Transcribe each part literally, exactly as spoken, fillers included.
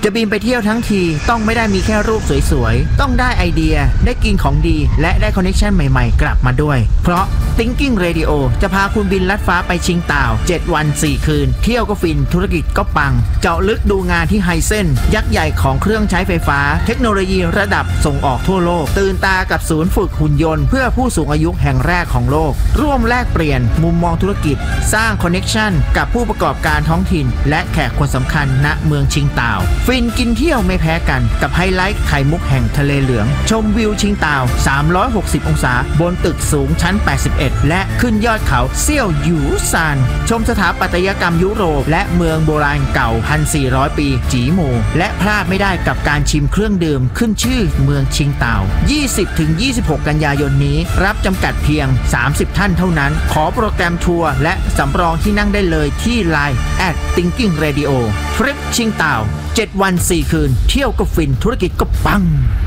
จะบินไปเที่ยวทั้งทีต้องไม่ได้มีแค่รูปสวยๆต้องได้ไอเดียได้กินของดีและได้คอนเนคชั่นใหม่ๆกลับมาด้วยเพราะ Thinking Radio จะพาคุณบินลัดฟ้าไปชิงต่าวเจ็ดวันสี่คืนเที่ยวก็ฟินธุรกิจก็ปังเจาะลึกดูงานที่ไฮเซ็นยักษ์ใหญ่ของเครื่องใช้ไฟฟ้าเทคโนโลยีระดับส่งออกทั่วโลกตื่นตากับศูนย์ฝึกหุ่นยนต์เพื่อผู้สูงอายุแห่งแรกของโลกร่วมแลกเปลี่ยนมุมมองธุรกิจสร้างคอนเนคชั่นกับผู้ประกอบการท้องถิ่นและแขกคนสำคัญณเมืองชิงต่าวฟินกินเที่ยวไม่แพ้กันกับไฮไลท์ไข่มุกแห่งทะเลเหลืองชมวิวชิงต่าวสามร้อยหกสิบองศาบนตึกสูงชั้นแปดสิบเอ็ดและขึ้นยอดเขาเซี่ยวหยูซานชมสถาปัตยกรรมยุโรปและเมืองโบราณเก่า หนึ่งพันสี่ร้อย ปีจีหมู่และพลาดไม่ได้กับการชิมเครื่องดื่มขึ้นชื่อเมืองชิงต่าว ยี่สิบถึงยี่สิบหก กันยายนนี้รับจำกัดเพียงสามสิบท่านเท่านั้นขอโปรแกรมทัวร์และสำรองที่นั่งได้เลยที่ ไลน์ แอท Thinking Radio ทริปชิงต่าวเจ็ดวันสี่คืนเที่ยวก็ฟินธุรกิจก็ปัง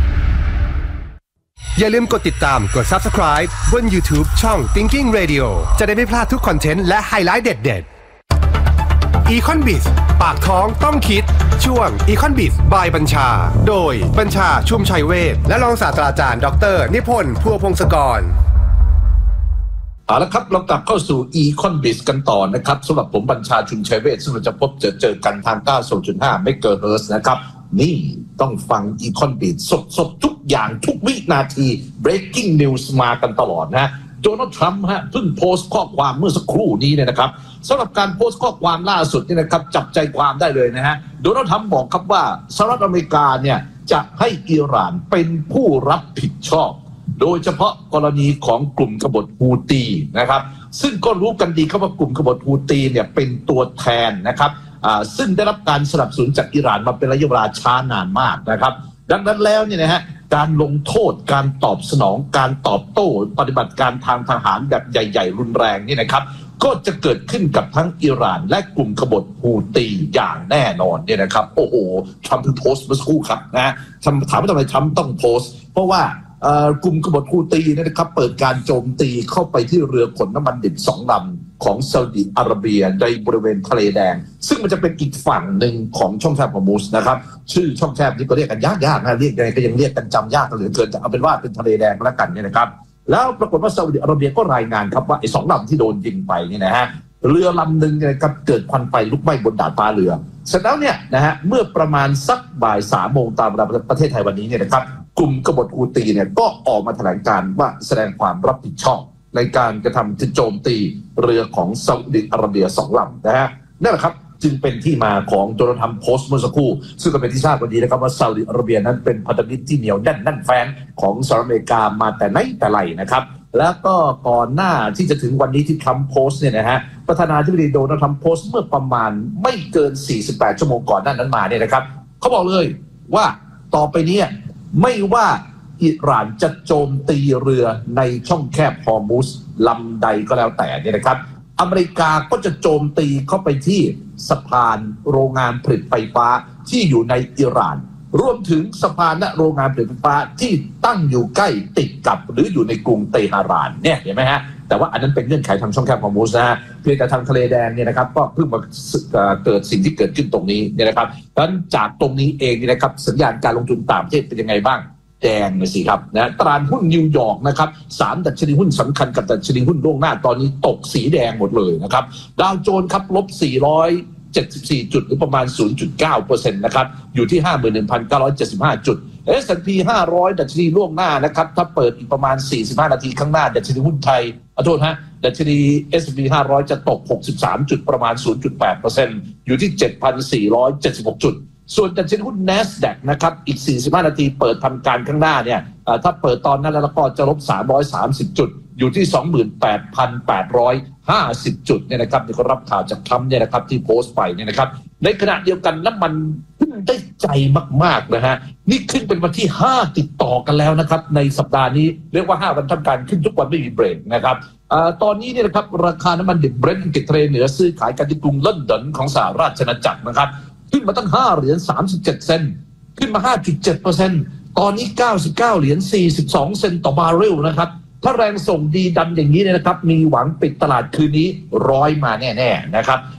อย่าลืมกดติดตามกด ซับสไครบ์ บน YouTube ช่อง Thinking Radio จะได้ไม่พลาดทุกคอนเทนต์และไฮไลท์เด็ดๆ Econ-Biz ปากท้องต้องคิดช่วง Econ-Biz by บัญชาโดยบัญชาชุ่มชัยเวชและรองศาสตราจารย์ดรนิพนธ์พัวพงศกรเอาละครับเรากลับเข้าสู่ Econ-Biz กันต่อนะครับสำหรับผมบัญชาชุมชัยเวชซึ่งเราจะพบเจอเจอกันทาง เก้าสิบจุดห้า เมกะเฮิรตซ์นะครับนี่ต้องฟัง Econ-Biz สดๆทุกอย่างทุกวินาที breaking news มากันตลอดนะโดนัลด์ทรัมป์ฮะเพิ่งโพสต์ข้อความเมื่อสักครู่นี้เนี่ยนะครับสำหรับการโพสต์ข้อความล่าสุดนี่นะครับจับใจความได้เลยนะฮะโดนัลด์ทรัมป์บอกครับว่าสหรัฐอเมริกาเนี่ยจะให้อิหร่านเป็นผู้รับผิดชอบโดยเฉพาะกรณีของกลุ่มกบฏฮูตีนะครับซึ่งก็รู้กันดีครับว่ากลุ่มกบฏฮูตีเนี่ยเป็นตัวแทนนะครับซึ่งได้รับการสนับสนุนจากอิหร่านมาเป็นระยะเวลาช้านานมากนะครับดังนั้นแล้วเนี่ยนะฮะการลงโทษการตอบสนองการตอบโต้ปฏิบัติการทางทหารแบบใหญ่ๆรุนแรงนี่นะครับก็จะเกิดขึ้นกับทั้งอิหร่านและกลุ่มกบฏฮูตีอย่างแน่นอนเนี่ยนะครับโอ้โหทรัมป์เพิ่งโพสต์เมื่อสักครู่ครับนะถามว่าทำไมทรัมป์ต้องโพสต์เพราะว่ากลุ่มกบฏฮูตีนะครับเปิดการโจมตีเข้าไปที่เรือขนน้ำมันดิบสองลำของซาอุดิอาระเบียในบริเวณทะเลแดงซึ่งมันจะเป็นอีกฝั่งหนึ่งของช่องแคบฮอร์มุซนะครับชื่อช่องแคบนี้ก็เรียกกันยากๆนะเรียกยังไงก็ยังเรียกกันจำยากเหลือเกินจะเอาเป็นว่าเป็นทะเลแดงแล้วกันเนี่ยนะครับแล้วปรากฏว่าซาอุดิอาระเบียก็รายงานครับว่าไอ้สองลำที่โดนยิงไปเนี่ยนะฮะเรือลำหนึ่งเนี่ยครับเกิดควันไฟลุกไหม้บนดาดฟ้าเรือเสร็จแล้วเนี่ยนะฮะเมื่อประมาณสักบ่ายสามโมงตามเวลาประเทศไทยวันนี้เนี่ยนะครับกลุ่มกบฏฮูตีเนี่ยก็ออกมาแถลงการว่าแสดงความรับผิดชอบในการกระทำโจมตีเรือของซาอุดิอาระเบียสองลำนะฮะนั่นแหละครับจึงเป็นที่มาของโดนัลด์ทรัมป์โพสต์เมื่อสักครู่ซึ่งก็เป็นที่ทราบวันนี้นะครับว่าซาอุดิอาระเบียนั้นเป็นพันธมิตรที่เหนียวแน่นแน่นแฟ้นของสหรัฐอเมริกามาแต่ไหนแต่ไรนะครับแล้วก็ก่อนหน้าที่จะถึงวันนี้ที่ทรัมป์โพสต์เนี่ยนะฮะประธานาธิบดีโดนัลด์ทรัมป์โพสต์เมื่อประมาณไม่เกินสี่สิบแปดชั่วโมงก่อนหน้านั้นมาเนี่ยนะครับเขาบอกเลยว่าต่อไปนี้ไม่ว่าอิหร่านจะโจมตีเรือในช่องแคบฮอร์มุซลำใดก็แล้วแต่เนี่ยนะครับอเมริกาก็จะโจมตีเข้าไปที่สะพานโรงงานผลิตไฟฟ้าที่อยู่ในอิหร่านรวมถึงสะพานและโรงงานผลิตไฟฟ้าที่ตั้งอยู่ใกล้ติดกับหรืออยู่ในกรุงเตหะรานเนี่ยเห็นไหมฮะแต่ว่าอันนั้นเป็นเงื่อนไขทางช่องแคบฮอร์มุซนะฮะเพียงแต่ทางทะเลแดงเนี่ยนะครับก็เพิ่งมาเกิดสิ่งที่เกิดขึ้นตรงนี้เนี่ยนะครับดังนั้นจากตรงนี้เองเนี่ยนะครับสัญญาณการลงทุนต่างประเทศเป็นยังไงบ้างแดงเลยสิครับนะตลาดหุ้นนิวยอร์กนะครับสามดัชนีหุ้นสำคัญกับดัชนีหุ้นล่วงหน้าตอนนี้ตกสีแดงหมดเลยนะครับดาวโจนส์ครับลบสี่ร้อยเจ็ดสิบสี่จุดหรือประมาณ ศูนย์จุดเก้าเปอร์เซ็นต์ นะครับอยู่ที่ ห้าหมื่นหนึ่งพันเก้าร้อยเจ็ดสิบห้า จุด เอส แอนด์ พี ห้าร้อยดัชนีล่วงหน้านะครับถ้าเปิดอีกประมาณสี่สิบห้านาทีข้างหน้าดัชนีหุ้นไทยขอโทษฮะดัชนี เอส แอนด์ พี ห้าร้อยจะตกหกสิบสามจุดประมาณ ศูนย์จุดแปดเปอร์เซ็นต์ อยู่ที่ เจ็ดพันสี่ร้อยเจ็ดสิบหก จุดส่วนดัชนีหุ้น NASDAQ นะครับอีกสี่สิบห้านาทีเปิดทำการข้างหน้าเนี่ยถ้าเปิดตอนนั้นแล้วก็จะลบสามร้อยสามสิบจุดอยู่ที่ สองหมื่นแปดพันแปดร้อยห้าสิบ จุดเนี่ยนะครับนี่ก็รับข่าวจากทรัมป์เนี่ยนะครับที่โพสต์ไปเนี่ยนะครับในขณะเดียวกันน้ำมันขึ้นได้ใจมากๆนะฮะนี่ขึ้นเป็นวันที่ห้าติดต่อกันแล้วนะครับในสัปดาห์นี้เรียกว่าห้าวันทำการขึ้นทุกวันไม่มีเบรกนะครับตอนนี้เนี่ยนะครับราคาน้ำมันดิบเบรนท์อังกฤษทะเลเหนือซื้อขายกันที่กรุงลอนดอนของสหราชอาณาจักรนะครับขึ้นมาตั้งห้าเหรียญสามสิบเจ็ดเซนต์ขึ้นมา ห้าจุดเจ็ดเปอร์เซ็นต์ ตอนนี้เก้าสิบเก้าเหรียญสี่สิบสองเซนต์ต่อบาร์เรลนะครับถ้าแรงส่งดีดันอย่างนี้เนี่ยนะครับมีหวังปิดตลาดคืนนี้ร้อยมาแน่ๆนะครับ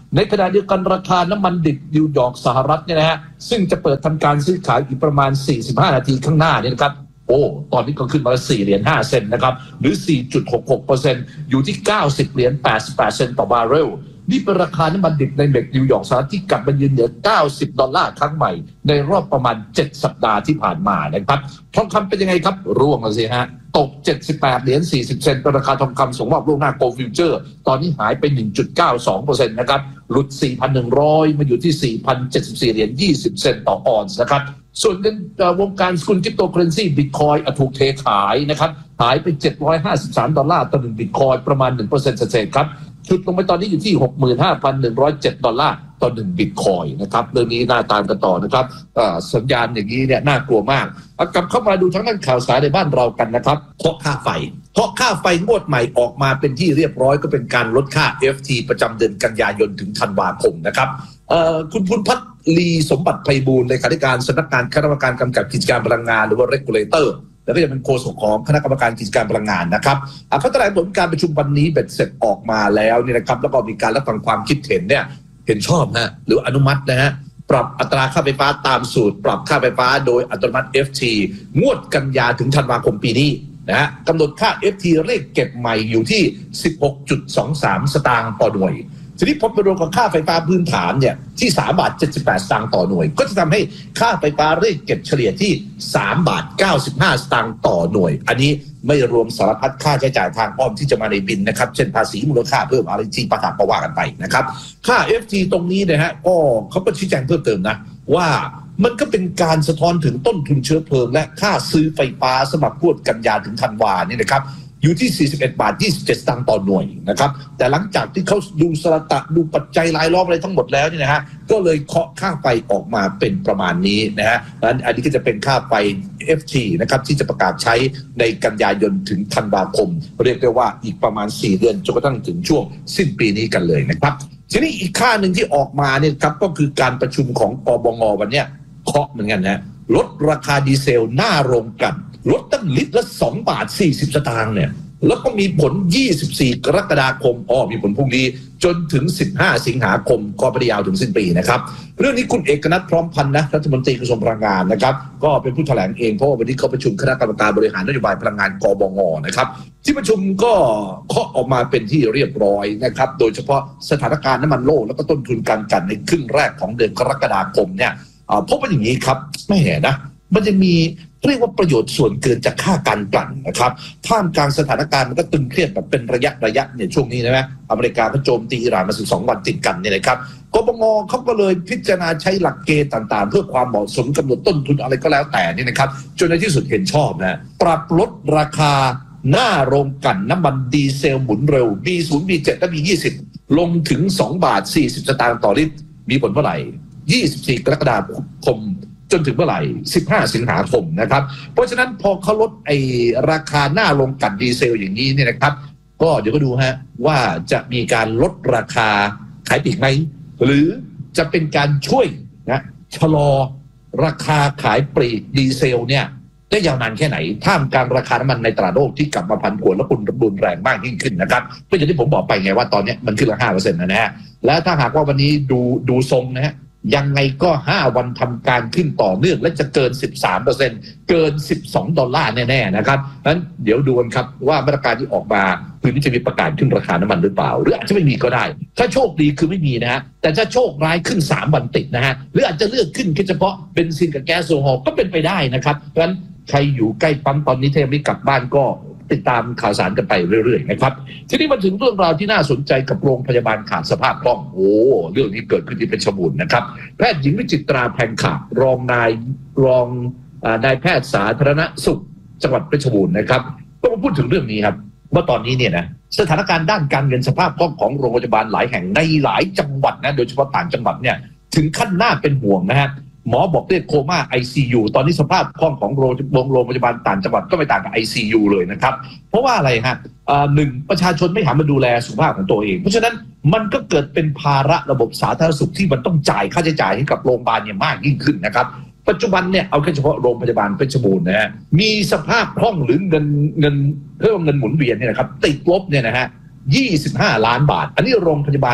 ในขณะเดียวกันราคาน้ำมันดิบนิวยอร์กสหรัฐเนี่ยนะฮะซึ่งจะเปิดทำการซื้อขายอีกประมาณสี่สิบห้านาทีข้างหน้าเนี่ยนะครับโอ้ตอนนี้ก็ขึ้นมาสี่เหรียญห้าเซนต์นะครับหรือ สี่จุดหกหกเปอร์เซ็นต์ อยู่ที่เก้าสิบเหรียญแปดสิบแปดเซนต์ต่อบาร์เรลนี่เป็นราคาน้ำมันดิบในเมกนิวยอร์กสหรัฐที่กลับมายืนเหนือเก้าสิบดอลลาร์ครั้งใหม่ในรอบประมาณเจ็ดสัปดาห์ที่ผ่านมานะครับทองคำเป็นยังไงครับร่วงแล้วสิฮะตกเจ็ดสิบแปดเหรียญสี่สิบเซนต์เป็นราคาทองคำส่งมอบล่วงหน้าโกลด์ฟิวเจอร์ตอนนี้หายไป หนึ่งจุดเก้าสองเปอร์เซ็นต์ นะครับหลุด สี่พันหนึ่งร้อย มาอยู่ที่ สี่พันเจ็ดสิบสี่เหรียญยี่สิบเซนต์ต่อออนซ์นะครับส่วนในวงการสกุลคริปโตเคอเรนซีบิตคอยน์ถูกเทขายนะครับหายไปเจ็ดร้อยห้าสิบสามดอลลาร์ต่อหนึ่งบิตคอยน์ประมาณ หนึ่งเปอร์เซ็นต์ เศษๆครับชุดลงไปตอนนี้อยู่ที่ หกหมื่นห้าพันหนึ่งร้อยเจ็ด ดอลลาร์ต่อหนึ่งบิตคอยน์นะครับเรื่องนี้น่าตามกันต่อนะครับสัญญาณอย่างนี้เนี่ยน่ากลัวมากกลับเข้ามาดูทั้งด้านข่าวสารในบ้านเรากันนะครับเพราะค่าไฟเพราะค่าไฟงวดใหม่ออกมาเป็นที่เรียบร้อยก็เป็นการลดค่า เอฟ ที ประจำเดือนกันยายนถึงธันวาคมนะครับคุณภูนพัฒน์ลีสมบัติไพบูลย์เลขาธิการสำนักงานคณะกรรมการกำกับกิจการพลังงานหรือว่า regulator แล้วก็จะเป็นโฆษกของคณะกรรมการกิจการพลังงานนะครับเขาแถลงผลการประชุมวันนี้เบ็ดเสร็จออกมาแล้วเนี่ยนะครับแล้วก็มีการรับฟังความคิดเห็นเนี่ยเห็นชอบนะหรืออนุมัตินะฮะปรับอัตราค่าไฟฟ้าตามสูตรปรับค่าไฟฟ้าโดยอัตโนมัติ เอฟ ที งวดกันยาถึงธันวาคมปีนี้นะฮะกำหนดค่า เอฟ ที เลขเก็บใหม่อยู่ที่ สิบหกจุดสองสาม สตางค์ต่อหน่วยทีนี้พอไปรวมกับค่าไฟฟ้าพื้นฐานเนี่ยที่ สามบาทเจ็ดสิบแปด สตางค์ต่อหน่วยก็จะทำให้ค่าไฟฟ้าเลขเก็บเฉลี่ยที่ สามบาทเก้าสิบห้า สตางค์ต่อหน่วยอันนี้ไม่รวมสารพัดค่าใช้จ่ายทางอ้อมที่จะมาในบินนะครับเช่นภาษีมูลค่าเพิ่มอะไรที่ประกาศประว่ากันไปนะครับค่า เอฟ ที ตรงนี้นะฮะก็เขาก็ชี้แจงเพิ่มเติมนะว่ามันก็เป็นการสะท้อนถึงต้นทุนเชื้อเพลิงและค่าซื้อไฟฟ้าสำหรับงวดกันยาถึงธันวาเนี่ยนะครับอยู่ที่สี่สิบเอ็ดบาทยี่สิบเจ็ดสตางค์ต่อหน่วยนะครับแต่หลังจากที่เขาดูสระตะดูปัจจัยรายล้อมอะไรทั้งหมดแล้วเนี่ยนะฮะก็เลยเคาะค่าไฟออกมาเป็นประมาณนี้นะฮะอันนี้ก็จะเป็นค่าไฟ เอฟ ที นะครับที่จะประกาศใช้ในกันยายนถึงธันวาคมเรียกได้ว่าอีกประมาณสี่เดือนจนกระทั่งถึงช่วงสิ้นปีนี้กันเลยนะครับทีนี้อีกค่าหนึ่งที่ออกมาเนี่ยครับก็คือการประชุมของกบง.วันนี้เคาะเหมือนกันนะลดราคาดีเซลหน้าโรงกลั่นลดตั้งลิตรละสองบาทสี่สิบสตางค์เนี่ยแล้วก็มีผลยี่สิบสี่กรกฎาคมอ๋อมีผลพรุ่งนี้จนถึงสิบห้าสิงหาคมก็ไปยาวถึงสิ้นปีนะครับเรื่องนี้คุณเอกนัทพร้อมพันธ์นะรัฐมนตรีกระทรวงพลังงานนะครับก็เป็นผู้แถลงเองเพราะว่าวันนี้เขาประชุมคณะกรรมการบริหารนโยบายพลังงานกบง.นะครับที่ประชุมก็เคาะออกมาเป็นที่เรียบร้อยนะครับโดยเฉพาะสถานการณ์น้ำมันโลกแล้วก็ต้นทุนการกลั่นในครึ่งแรกของเดือนกรกฎาคมเนี่ยพบว่าอย่างนี้ครับไม่เห็นนะมันจะมีเรียกว่าประโยชน์ส่วนเกินจากค่าการกลั่นนะครับท่ามกลางสถานการณ์มันก็ตึงเครียดแบบเป็นระยะระยะเนี่ยช่วงนี้นะไหมอเมริกาก็โจมตีอิหร่านมาสิบสองวันติดกันเนี่ยนะครับกบง.เขาก็เลยพิจารณาใช้หลักเกณฑ์ต่างๆเพื่อความเหมาะสมกำหนดต้นทุนอะไรก็แล้วแต่นี่นะครับจนในที่สุดเห็นชอบนะปรับลดราคาหน้าโรงกลั่นน้ำมันดีเซลหมุนเร็ว บี ศูนย์ บี เจ็ด และ บี ยี่สิบ ลงถึงสองบาทสี่สิบสตางค์ต่อลิตรมีผลเมื่อไหร่ยี่สิบสี่กรกฎาคมจนถึงเมื่อไหร่สิบห้าสิงหาคมนะครับเพราะฉะนั้นพอเขาลดไอ้ราคาหน้าโรงกลั่นดีเซลอย่างนี้เนี่ยนะครับก็เดี๋ยวก็ดูฮะว่าจะมีการลดราคาขายปลีกไหมหรือจะเป็นการช่วยนะชะลอราคาขายปลีกดีเซลเนี่ยได้ยาวนานแค่ไหนท่ามกลางราคาน้ำมันในตลาดโลกที่กลับมาผันผวนและปุ่นรุนแรงมากยิ่งขึ้นนะครับก็อย่างที่ผมบอกไปไงว่าตอนนี้มันขึ้นละห้าเปอร์เซ็นต์นะฮะและถ้าหากว่าวันนี้ดูดูทรงนะฮะยังไงก็ห้าวันทำการขึ้นต่อเนื่องและจะเกิน สิบสามเปอร์เซ็นต์ เกินสิบสองดอลลาร์แน่ๆนะครับนั้นเดี๋ยวดูกันครับว่ามาตรการที่ออกมาคือนี้จะมีประกาศขึ้นราคาน้ำมันหรือเปล่าหรืออาจจะไม่มีก็ได้ถ้าโชคดีคือไม่มีนะฮะแต่ถ้าโชคร้ายขึ้นสามวันติดนะฮะหรืออาจจะเลือกขึ้นแค่เฉพาะเบนซินกับแก๊สโซฮอล์ก็เป็นไปได้นะครับเพราะฉะนั้นใครอยู่ใกล้ปั๊มตอนนี้ถ้ายังไม่กลับบ้านก็ติดตามข่าวสารกันไปเรื่อยๆนะครับทีนี้มาถึงเรื่องราวที่น่าสนใจกับโรงพยาบาลขาดสภาพคล่องโอ้เรื่องนี้เกิดขึ้นที่เพชรบูรณ์นะครับแพทย์หญิงวิจิตราแพงขารองนายรองนายแพทย์สาธารณสุขจังหวัดเพชรบูรณ์นะครับก็มาพูดถึงเรื่องนี้ครับว่าตอนนี้เนี่ยนะสถานการณ์ด้านการเงินสภาพคล่องของโรงพยาบาลหลายแห่งในหลายจังหวัดนะโดยเฉพาะต่างจังหวัดเนี่ยถึงขั้นน่าเป็นห่วงนะฮะหมอบอกเรียกโคม่า ไอ ซี ยู ตอนนี้สภาพคล่องของโรงโรงพยาบาลต่างจังหวัดก็ไม่ต่างกับ ไอ ซี ยู เลยนะครับเพราะว่าอะไรฮะหนึ่งประชาชนไม่หันมาดูแลสุขภาพของตัวเองเพราะฉะนั้นมันก็เกิดเป็นภาระระบบสาธารณสุขที่มันต้องจ่ายค่าใช้จ่ายให้กับโรงพยาบาลเนี่ยมากยิ่งขึ้นนะครับปัจจุบันเนี่ยเอาแค่เฉพาะโรงพยาบาลเพชรบูรณ์นะฮะมีสภาพคล่องหรือเงินเงินเพิ่มเงินหมุนเวียนเนี่ยนะครับติดลบเนี่ยนะฮะยี่สิบห้าล้านบาทอันนี้โรงพยาบาล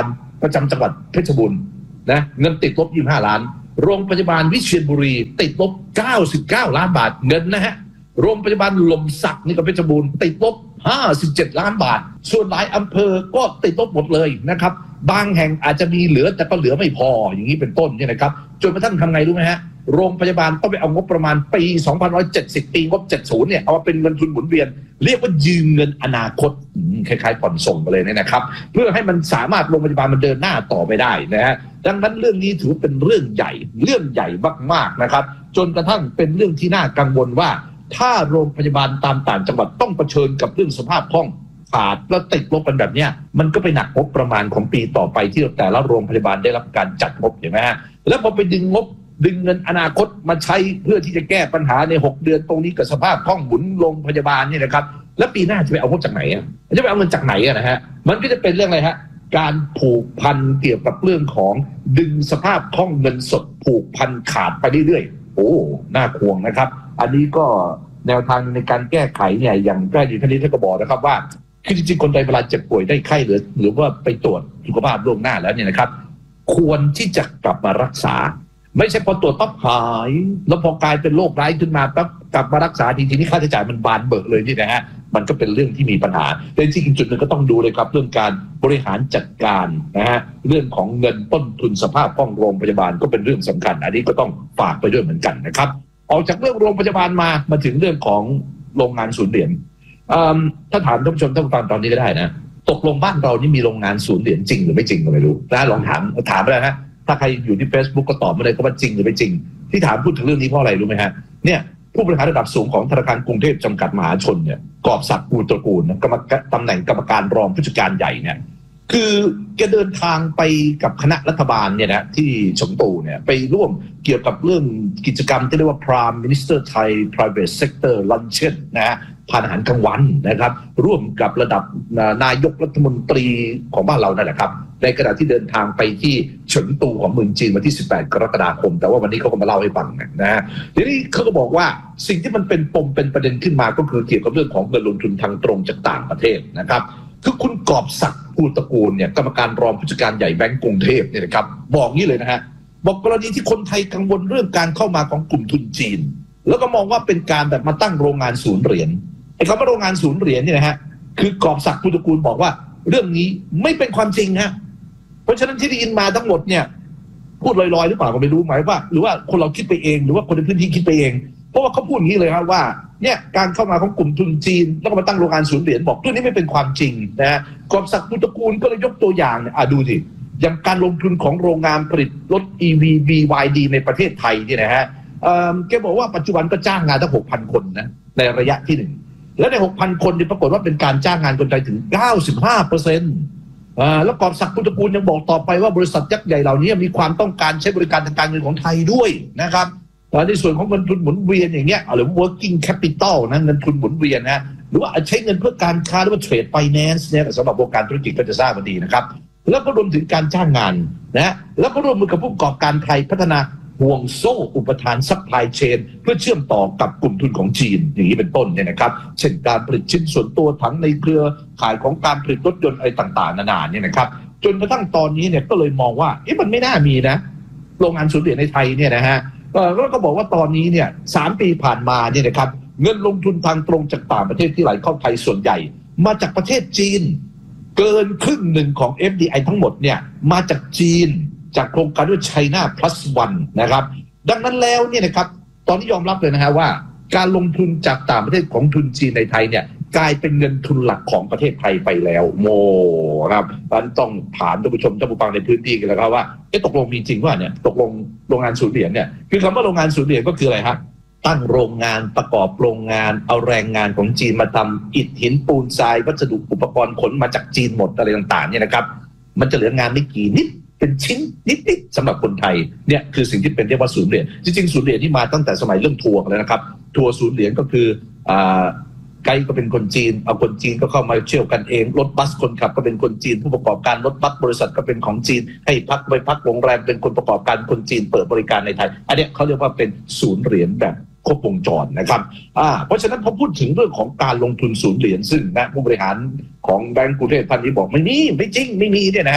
ประจำจังหวัดเพชรบูรณ์นะเงินติดลบยี่สิบห้าล้านโรงพยาบาลวิเชียรบุรีติดลบเก้าสิบเก้าล้านบาทเงินนะฮะโรงพยาบาลหล่มสักนี่ก็เพชรบูรณ์ติดลบห้าสิบเจ็ดล้านบาทส่วนหลายอำเภอก็ติดลบหมดเลยนะครับบางแห่งอาจจะมีเหลือแต่ก็เหลือไม่พออย่างนี้เป็นต้นเนี่ยนะครับจนกระทั่งทำไงรู้ไหมฮะโรงพยาบาลต้องไปเอางบประมาณปีสองพันหนึ่งร้อยเจ็ดสิบปีงบเจ็ดสิบเนี่ยเอามาเป็นเงินทุนหมุนเวียนเรียกว่ายืมเงินอนาคตคล้ายๆผ่อนส่งไปเลยเนี่ยนะครับเพื่อให้มันสามารถโรงพยาบาลมันเดินหน้าต่อไปได้นะฮะดังนั้นเรื่องนี้ถือเป็นเรื่องใหญ่เรื่องใหญ่มากๆนะครับจนกระทั่งเป็นเรื่องที่น่ากังวลว่าถ้าโรงพยาบาลตามต่างจังหวัดต้องเผชิญกับเรื่องสภาพคล่องขาดแล้วติดลบกันแบบนี้มันก็ไปหนักงบประมาณของปีต่อไปที่แต่ละโรงพยาบาลได้รับการจัดงบเห็นไหมฮะแล้วพอไปดึงงบดึงเงินอนาคตมาใช้เพื่อที่จะแก้ปัญหาในหกเดือนตรงนี้กับสภาพคล่องหมุนโรงพยาบาลนี่นะครับแล้วปีหน้าจะไปเอางบจากไหนอ่ะจะไปเอาเงินจากไหนอ่ะนะฮะมันก็จะเป็นเรื่องอะไรฮะการผูกพันเกี่ยวกับเรื่องของดึงสภาพคล่องเงินสดผูกพันขาดไปเรื่อยๆโอ้น่าห่วงนะครับอันนี้ก็แนวทางในการแก้ไขเนี่ยอย่างแพทย์หญิงคณิตท่านก็บอกนะครับว่าคือจริงๆคนไทยเวลาเจ็บป่วยได้ไข้หรือหรือว่าไปตรวจสุขภาพล่วงหน้าแล้วเนี่ยนะครับควรที่จะกลับมารักษาไม่ใช่พอตรวจปั๊บหายแล้วพอกลายเป็นโรคร้ายขึ้นมาปั๊บกลับมารักษาทีทีนี้ค่าใช้จ่ายมันบานเบิกเลยนี่นะฮะมันก็เป็นเรื่องที่มีปัญหาแต่จริงๆอีกจุดหนึ่งก็ต้องดูเลยครับเรื่องการบริหารจัดการนะฮะเรื่องของเงินต้นทุนสภาพคล่องโรงพยาบาลก็เป็นเรื่องสำคัญอันนี้ก็ต้องฝากไปด้วยเหมือนกันนะครับออกจากเรื่องโรงพยาบาลมามาถึงเรื่องของโรงงานศูนย์เหรียญถ้าถามท่านผู้ชมท่านผู้ฟังตอนนี้ก็ได้นะตกลงบ้านเรานี่มีโรงงานศูนย์เหรียญจริงหรือไม่จริงก็ไม่รู้นะลองถามถามไปเลยฮะถ้าใครอยู่ที่ Facebook ก็ตอบมาเลยก็ว่าจริงหรือไม่จริงที่ถามพูดถึงเรื่องนี้เพราะอะไรรู้ไหมฮะเนี่ยผู้บริหารระดับสูงของธนาคารกรุงเทพจำกัดมหาชนเนี่ยกอบศักดิ์กูลตระกูลกรรมการตำแหน่งกรรมการรองผู้จัดการใหญ่เนี่ยคือแกเดินทางไปกับคณะรัฐบาลเนี่ยนะที่เฉิงตูเนี่ยไปร่วมเกี่ยวกับเรื่องกิจกรรมที่เรียกว่า Prime Minister Thai Private Sector Luncheon นะฮะทานอาหารกลางวันนะครับร่วมกับระดับนายกรัฐมนตรีของบ้านเรานั่นแหละครับในขณะที่เดินทางไปที่เฉิงตูของเมืองจีนวันที่สิบแปดกรกฎาคมแต่ว่าวันนี้เขาก็มาเล่าให้ฟังนะฮะทีนี้เขาก็บอกว่าสิ่งที่มันเป็นปมเป็นประเด็นขึ้นมาก็คือเกี่ยวกับเรื่องของเงินลงทุนทางตรงจากต่างประเทศนะครับคือคุณกอบศักดิ์กูลตระกูลเนี่ยกรรมการรองผู้จัดการใหญ่แบงก์กรุงเทพเนี่ยนะครับบอกงี้เลยนะฮะบอกกรณีที่คนไทยกังวลเรื่องการเข้ามาของกลุ่มทุนจีนแล้วก็มองว่าเป็นการแบบมาตั้งโรงงานศูนย์เหรียญไอ้คำว่าโรงงานศูนย์เหรียญเนี่ยนะฮะคือกอบศักดิ์กูลตระกูลบอกว่าเรื่องนี้ไม่เป็นความจริงฮะเพราะฉะนั้นที่ได้ยินมาทั้งหมดเนี่ยพูดลอยๆหรือเปล่าก็ไม่รู้หมายว่าหรือว่าคนเราคิดไปเองหรือว่าคนในพื้นที่คิดไปเองเพราะว่าเขาพูดอย่างนี้เลยครับว่าเนี่ยการเข้ามาของกลุ่มทุนจีนแล้วก็มาตั้งโรงงานศูนย์เหรียญบอกเรื่องนี้ไม่เป็นความจริงนะฮะกอบศักดิ์กูลตระกูลก็เลยยกตัวอย่างเนี่ยอ่ะดูสิอย่างการลงทุนของโรงงานผลิตรถ อี วี บี วาย ดี ในประเทศไทยเนี่ยนะฮะเอ่อแกบอกว่าปัจจุบันก็จ้างงานตั้ง หกพัน คนนะในระยะที่หนึ่งและใน หกพัน คนนี่ปรากฏว่าเป็นการจ้างงานคนไทยถึง เก้าสิบห้าเปอร์เซ็นต์ อ่าแล้วกอบศักดิ์กูลตระกูลยังบอกต่อไปว่าบริษัทยักษ์ใหญ่เหล่านี้มีความต้องการใช้บริการทางการเงินของไทยด้วยนะครับในส่วนของเงินทุนหมุนเวียนอย่างเงี้ยหรือ working capital นะเงินทุนหมุนเวียนนะหรือว่าใช้เงินเพื่อการค้าหรือว่า trade finance เนี่ยสำหรับวงการธุรกิจก็จะทราบมาดีนะครับแล้วก็รวมถึงการจ้างงานนะแล้วก็ร่วมมือกับผู้ประกอบการไทยพัฒนาห่วงโซ่อุปทานซัพพลายเชนเพื่อเชื่อมต่อกับกลุ่มทุนของจีนอย่างนี้เป็นต้นเนี่ยนะครับเช่นการผลิตชิ้นส่วนตัวถังในเครือข่ายของการผลิตรถยนต์อะไรต่างๆนานาเนี่ยนะครับจนกระทั่งตอนนี้เนี่ยก็เลยมองว่าเอ๊ะมันไม่น่ามีนะโรงงานศูนย์เหรียญในไทยเนี่ยนะฮะแล้วก็บอกว่าตอนนี้เนี่ยสามปีผ่านมาเนี่ยนะครับเงินลงทุนทางตรงจากต่างประเทศที่ไหลเข้าไทยส่วนใหญ่มาจากประเทศจีนเกินครึ่งหนึ่งของ เอฟ ดี ไอ ทั้งหมดเนี่ยมาจากจีนจากโครงการด้วย China Plus One นะครับดังนั้นแล้วเนี่ยนะครับตอนนี้ยอมรับเลยนะฮะว่าการลงทุนจากต่างประเทศของทุนจีนในไทยเนี่ยกลายเป็นเงินทุนหลักของประเทศไทยไปแล้วโมครับมันต้องถามท่านผู้ชมท่านผู้ฟังในพื้นที่กันแล้วครับว่าเอ๊ะตกลงมีจริงว่าเนี่ยตกลงโรงงานศูนย์เหรียญเนี่ยคือคำว่าโรงงานศูนย์เหรียญก็คืออะไรฮะตั้งโรงงานประกอบโรงงานเอาแรงงานของจีนมาทำอิฐหินปูนทรายวัสดุอุปกรณ์ขนมาจากจีนหมดอะไรต่างๆเนี่ยนะครับมันจะเหลืองานไม่กี่นิดเป็นชิ้นนิดๆสำหรับคนไทยเนี่ยคือสิ่งที่เป็นเรียกว่าศูนย์เหรียญจริงๆศูนย์เหรียญที่มาตั้งแต่สมัยเรื่องทัวร์แล้วนะครับทัวร์ศูนย์เหรียญก็คืออ่าไกด์ก็เป็นคนจีนเอาคนจีนก็เข้ามาเชี่ยวกันเองรถบัสคนขับก็เป็นคนจีนผู้ประกอบการรถบัสบริษัทก็เป็นของจีนให้พักไปพักโรงแรมเป็นคนประกอบการคนจีนเปิดบริการในไทยอันนี้เขาเรียกว่าเป็นศูนย์เหรียญแบบครบวงจรนะครับอ่าเพราะฉะนั้นพอพูดถึงเรื่องของการลงทุนศูนย์เหรียญซึ่งนะผู้บริหารของแบงก์กรุงเทพท่านนี้บอกไม่มีไม่จริงไม่มีเนี่ยนะฮะ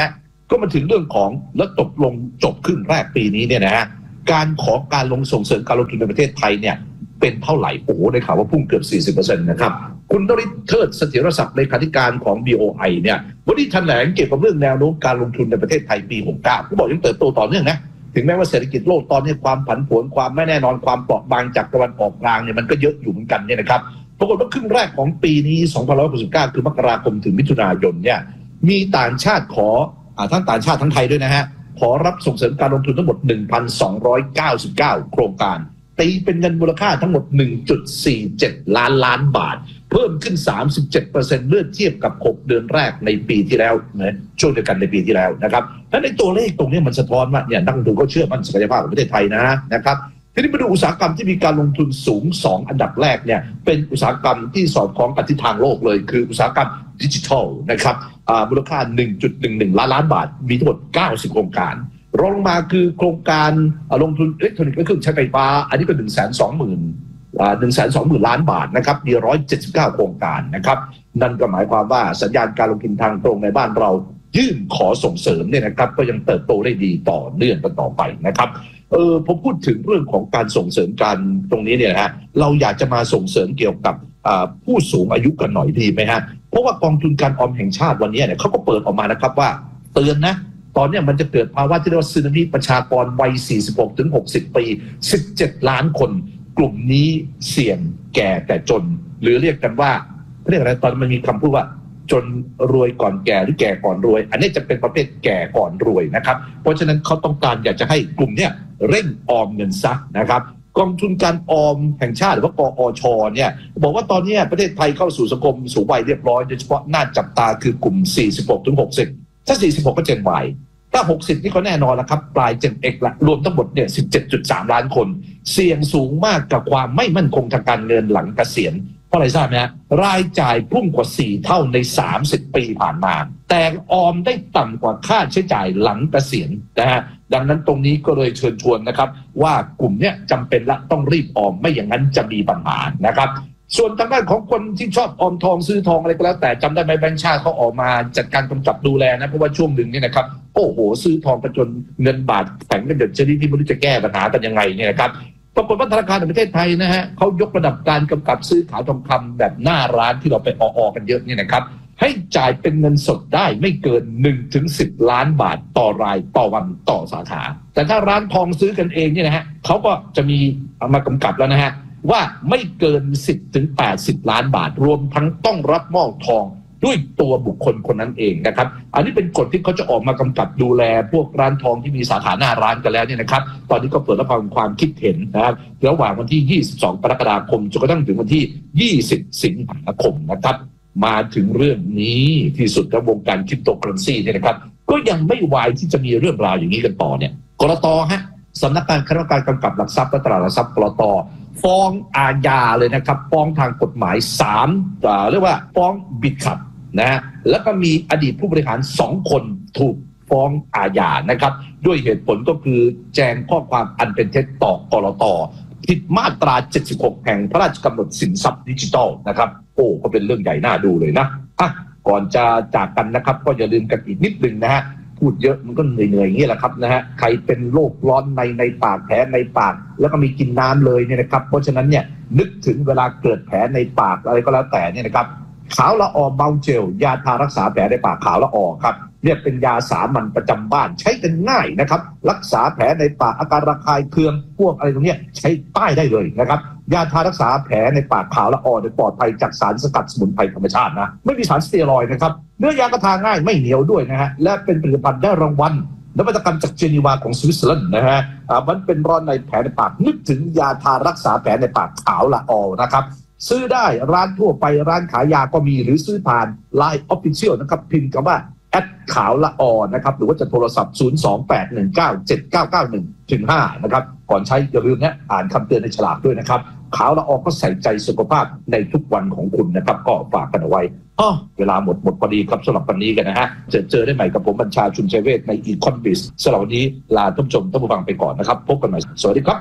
ก็มาถึงเรื่องของแล้วตกลงจบครึ่งแรกปีนี้เนี่ยนะฮะการขอการลงส่งเสริมการลงทุนในประเทศไทยเนี่ยเป็นเท่าไหร่โอ้โหได้ข่าวว่าพุ่งเกือบ สี่สิบเปอร์เซ็นต์ นะครับคุณนฤทธิ์เทิดเสถียรศักดิ์เลขาธิการของ บี โอ ไอ เนี่ยวันนี้แถลงเกี่ยวกับเรื่องแนวโน้มการลงทุนในประเทศไทยปีหกสิบเก้าเขาบอกยังเติบโตต่อเนื่องนะถึงแม้ว่าเศรษฐกิจโลกตอนนี้ความผันผวนความไม่แน่นอนความเปราะบางจากตะวันออกกลางเนี่ยมันก็เยอะอยู่เหมือนกันเนี่ยนะครับปรากฏว่าครึ่งแรกของปีนี้สองพันห้าร้อยหกสิบเก้าคือมกราคมถึงมิถุนายนเนี่ยมีต่างชาติขออ่าทั้งต่างชาติทั้งไทยด้วยนะฮะขอรับส่งเสริมการลงทุนทั้งหมด หนึ่งพันสองร้อยเก้าสิบเก้า โครงการตีเป็นเงินมูลค่าทั้งหมด หนึ่งจุดสี่เจ็ด ล้านล้านบาทเพิ่มขึ้น สามสิบเจ็ดเปอร์เซ็นต์ เมื่อเทียบกับหกเดือนแรกในปีที่แล้วนะช่วงเดียวกันในปีที่แล้วนะครับและในตัวเลขตรงนี้มันสะท้อนว่าเนี่ยนักลงทุนก็เชื่อมั่นศักยภาพของประเทศไทยนะนะครับทีนี้มาดูอุตสาหกรรมที่มีการลงทุนสูงสองอันดับแรกเนี่ยเป็นอุตสาหกรรมที่สอดคล้องกับทิศทางโลกเลยคืออุตสาหกรรมดิจิทัลนะครับมูลค่า หนึ่งจุดหนึ่งหนึ่ง ล้านล้านบาทมีทั้งหมดเก้าสิบโครงการรองลงมาคือโครงการลงทุนอิเล็กทรอนิกส์และเครื่องใช้ไฟฟ้าอันนี้ก็ หนึ่งแสนสองหมื่น หนึ่งแสนสองหมื่น ล้านบาทนะครับมีหนึ่งร้อยเจ็ดสิบเก้าโครงการนะครับนั่นก็หมายความว่าสัญญาณการลงทุนทางตรงในบ้านเรายื่นขอส่งเสริมเนี่ยนะครับก็ยังเติบโตได้ดีต่อเนื่องกันต่อไปนะครับเออผมพูดถึงเรื่องของการส่งเสริมการตรงนี้เนี่ยนะฮะเราอยากจะมาส่งเสริมเกี่ยวกับผู้สูงอายุกันหน่อยดีไหมฮะเพราะว่ากองทุนการออมแห่งชาติวันนี้เนี่ยเขาก็เปิดออกมานะครับว่าเตือนนะตอนนี้มันจะเกิดภาวะที่เรียกว่าสึนามิประชากรวัย สี่สิบหกถึงหกสิบ ปี สิบเจ็ด ล้านคนกลุ่มนี้เสี่ยงแก่แต่จนหรือเรียกกันว่าเรียกอะไรตอนมันมีคำพูดว่าจนรวยก่อนแก่หรือแก่ก่อนรวยอันนี้จะเป็นประเภทแก่ก่อนรวยนะครับเพราะฉะนั้นเขาต้องการอยากจะให้กลุ่มเนี้ยเร่งออมเงินซะนะครับกองทุนการออมแห่งชาติหรือว่ากอชเนี่ยบอกว่าตอนนี้ประเทศไทยเข้าสู่สังคมสูงวัยเรียบร้อยโดยเฉพาะน่าจับตาคือกลุ่ม สี่สิบหกถึงหกสิบ ถ้า สี่สิบหก ก็เจน Y ถ้า หกสิบ นี่ก็แน่นอนแล้วครับปลาย เจน X ละรวมทั้งหมดเนี่ย สิบเจ็ดจุดสาม ล้านคนเสี่ยงสูงมากกับความไม่มั่นคงทางการเงินหลังเกษียณเพราะอะไรทราบไหมฮะรายจ่ายพุ่งกว่าสี่เท่าในสามสิบปีผ่านมาแต่ออมได้ต่ำกว่าค่าใช้จ่ายหลังเกษียณนะฮะดังนั้นตรงนี้ก็เลยเชิญชวนนะครับว่ากลุ่มเนี้ยจำเป็นละต้องรีบออมไม่อย่างนั้นจะมีปัญหานะครับส่วนทางด้านของคนที่ชอบออมทองซื้อทองอะไรก็แล้วแต่จำได้ไหมแบงก์ชาติเขาออกมาจัดการกำกับดูแลนะเพราะว่าช่วงหนึ่งเนี่ยนะครับโอ้โหซื้อทองกันจนเงินบาทแข็งกันเดือดชนิดที่ไม่รู้จะแก้ปัญหากันยังไงเนี่ยนะครับปรากฏว่าธนาคารแห่งประเทศไทยนะฮะเขายกระดับการกำกับซื้อขายทองคำแบบหน้าร้านที่เราไปออๆกันเยอะเนี่ยนะครับให้จ่ายเป็นเงินสดได้ไม่เกิน หนึ่งถึงสิบ ล้านบาทต่อรายต่อวันต่อสาขาแต่ถ้าร้านทองซื้อกันเองเนี่ยนะฮะเขาก็จะมีมากำกับแล้วนะฮะว่าไม่เกิน สิบถึงแปดสิบ ล้านบาทรวมทั้งต้องรับมอบทองด้วยตัวบุคคลคนนั้นเองนะครับอันนี้เป็นกฎที่เขาจะออกมากำกับดูแลพวกร้านทองที่มีสาขาหน้าร้านกันแล้วเนี่ยนะครับตอนนี้ก็เปิดรับฟังความคิดเห็นนะครับระหว่างวันที่ยี่สิบสองกรกฎาคมจนกระทั่งถึงวันที่ยี่สิบสิงหาคมนะครับมาถึงเรื่องนี้ที่สุดของวงการคริปโตเคอเรนซีเนี่ยนะครับก็ยังไม่วายที่จะมีเรื่องราวอย่างนี้กันต่อเนี่ยกลต.ฮะสำนักงานคณะกรรมการกำกับหลักทรัพย์และตลาดหลักทรัพย์กลต.ฟ้องอาญาเลยนะครับฟ้องทางกฎหมายสามอ่าเรียกว่าฟ้องบิดขับนะฮะแล้วก็มีอดีตผู้บริหารสองคนถูกฟ้องอาญานะครับด้วยเหตุผลก็คือแจ้งข้อความอันเป็นเท็จต่อกลต.ผิดมาตราเจ็ดสิบหกแห่งพระราชกำหนดสินทรัพย์ดิจิทัลนะครับโอ้ก็เป็นเรื่องใหญ่น่าดูเลยนะอ่ะก่อนจะจากกันนะครับก็อย่าลืมกันอีกนิดนึงนะฮะพูดเยอะมันก็เหนื่อยๆอย่างนี้แหละครับนะฮะใครเป็นโรคร้อนในในปากแผลในปากแล้วก็มีกินน้ำเลยเนี่ยนะครับเพราะฉะนั้นเนี่ยนึกถึงเวลาเกิดแผลในปากอะไรก็แล้วแต่เนี่ยนะครับขาวละออเบาเจลยาทารักษาแผลในปากขาวละออครับเนี่ยเป็นยาสามัญประจำบ้านใช้กันง่ายนะครับรักษาแผลในปากอาการระคายเคืองพวกอะไรตรงนี้ใช้ป้ายได้เลยนะครับยาทารักษาแผลในปากขาวละออปลอดภัยจากสารสกัดสมุนไพรธรรมชาตินะไม่มีสารสเตียรอยด์นะครับเนื้อยากระทาง่ายไม่เหนียวด้วยนะฮะและเป็นผลิตภัณฑ์ได้รางวัลนวัตกรรมจากเจนีวาของสวิตเซอร์แลนด์นะฮะมันเป็นร้อนในแผลในปากนึกถึงยาทารักษาแผลในปากขาวละออนะครับซื้อได้ร้านทั่วไปร้านขายยาก็มีหรือซื้อผ่าน ไลน์ Official นะครับพิมพ์คำว่าแอดขาวละออนะครับหรือว่าจะโทรศัพท์ศูนย์ สอง แปด หนึ่ง เก้า เจ็ด เก้า เก้า หนึ่ง ถึง ห้านะครับก่อนใช้อย่าลืมนะอ่านคำเตือนในฉลากด้วยนะครับขาวละออก็ใส่ใจสุขภาพในทุกวันของคุณนะครับก็ฝากกันเอาไว้อ้อเวลาหมดหมดพอดีครับสำหรับวันนี้กันนะฮะเจอเจอได้ใหม่กับผมบัญชาชุนชัยเวชใน Economist สำหรับวันนี้ลาท่านผู้ชมท่านผู้ฟังไปก่อนนะครับพบกันใหม่สวัสดีครับ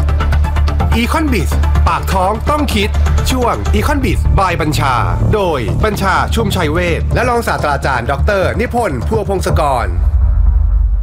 Economist ปากท้องต้องคิดช่วง Economist by บัญชาโดยบัญชาชุมชัยเวชและรองศาสตราจารย์ดรนิพนธ์พัวพงศกร